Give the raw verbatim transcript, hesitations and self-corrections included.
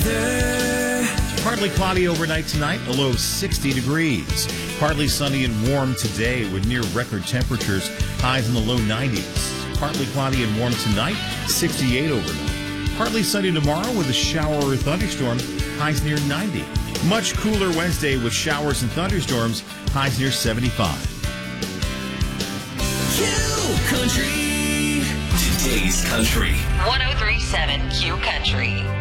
weather. Partly cloudy overnight tonight, a low of sixty degrees. Partly sunny and warm today with near record temperatures, highs in the low nineties. Partly cloudy and warm tonight, sixty-eight overnight. Partly sunny tomorrow with a shower or thunderstorm, highs near ninety. Much cooler Wednesday with showers and thunderstorms, highs near seventy-five. Q Country. Today's Country. one oh three point seven Q Country.